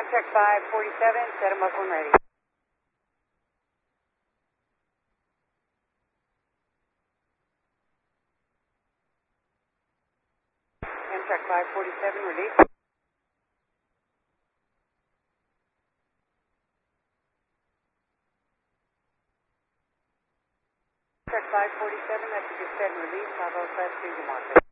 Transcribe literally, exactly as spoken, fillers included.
Amtrak five forty-seven, set them up when ready. Amtrak five forty-seven, release. Amtrak five forty-seven, that's a good set and release. Bravo class two, mark.